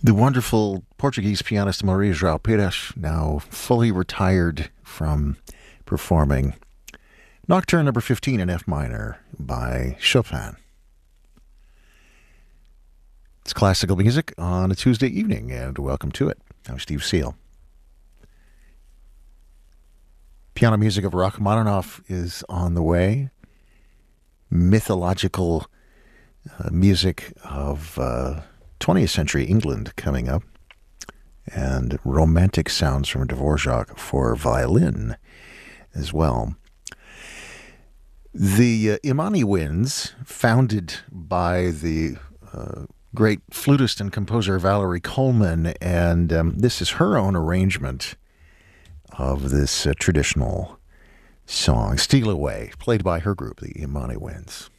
The wonderful Portuguese pianist Maria João Pires, now fully retired from performing Nocturne number 15 in F minor by Chopin. It's classical music on a Tuesday evening, and welcome to it. I'm Steve Seal. Piano music of Rachmaninoff is on the way. Mythological music of 20th century England coming up, and romantic sounds from Dvorak for violin as well. The Imani Winds, founded by the great flutist and composer Valerie Coleman, and this is her own arrangement of this traditional song, Steal Away, played by her group, the Imani Winds.